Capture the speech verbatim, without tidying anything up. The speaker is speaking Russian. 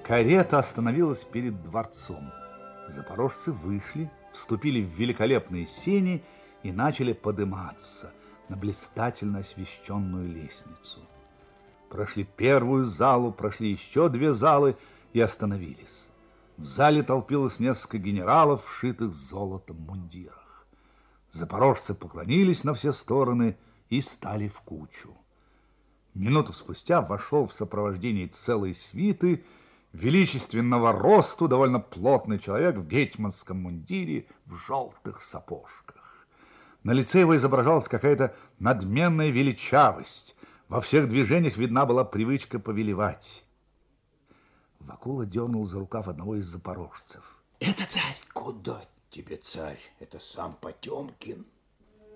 Карета остановилась перед дворцом. Запорожцы вышли, вступили в великолепные сени и начали подниматься на блистательно освещенную лестницу. Прошли первую залу, прошли еще две залы и остановились. В зале толпилось несколько генералов, вшитых золотом мундирах. Запорожцы поклонились на все стороны и стали в кучу. Минуту спустя вошел в сопровождении целой свиты величественного росту довольно плотный человек в гетманском мундире в желтых сапожках. На лице его изображалась какая-то надменная величавость. Во всех движениях видна была привычка повелевать. Вакула дернул за рукав одного из запорожцев. Это царь. Куда тебе царь? Это сам Потемкин.